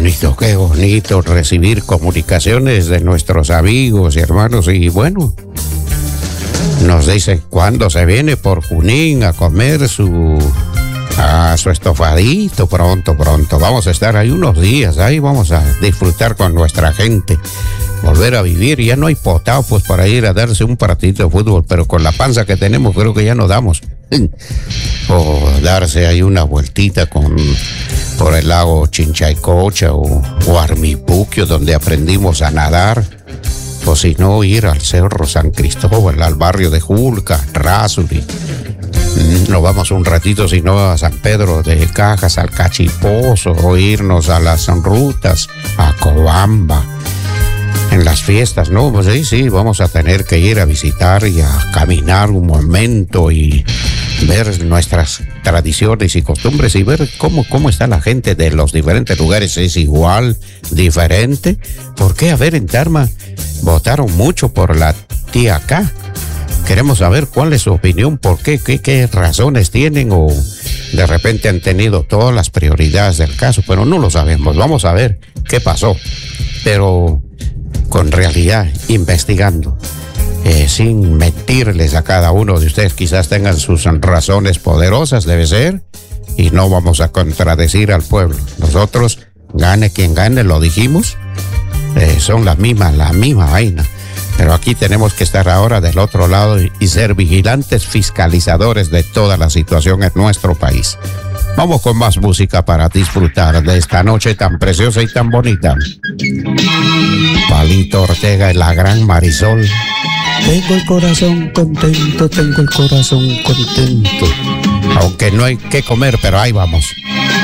qué bonito recibir comunicaciones de nuestros amigos y hermanos. Y bueno, nos dice cuándo se viene por Junín a comer su estofadito pronto. Vamos a estar ahí unos días, ahí vamos a disfrutar con nuestra gente, volver a vivir. Ya no hay potado pues para ir a darse un partidito de fútbol, pero con la panza que tenemos creo que ya no damos. O darse ahí una vueltita por el lago Chinchaycocha o Armipuquio, donde aprendimos a nadar. O si no, ir al Cerro San Cristóbal, al barrio de Julca, Rázuri. Nos vamos un ratito, si no, a San Pedro de Cajas, al Cachipozo, o irnos a las rutas, a Cobamba. En las fiestas, ¿no? Pues sí, vamos a tener que ir a visitar y a caminar un momento y ver nuestras tradiciones y costumbres y ver cómo está la gente de los diferentes lugares. ¿Es igual, diferente? ¿Por qué? A ver, en Tarma votaron mucho por la tía K. Queremos saber cuál es su opinión, por qué razones tienen, o de repente han tenido todas las prioridades del caso, pero no lo sabemos. Vamos a ver qué pasó, pero con realidad, investigando, sin mentirles a cada uno de ustedes. Quizás tengan sus razones poderosas, debe ser, y no vamos a contradecir al pueblo. Nosotros, gane quien gane, lo dijimos, son la misma vaina. Pero aquí tenemos que estar ahora del otro lado y ser vigilantes, fiscalizadores de toda la situación en nuestro país. Vamos con más música para disfrutar de esta noche tan preciosa y tan bonita. Palito Ortega y la Gran Marisol. Tengo el corazón contento, aunque no hay que comer, pero ahí vamos.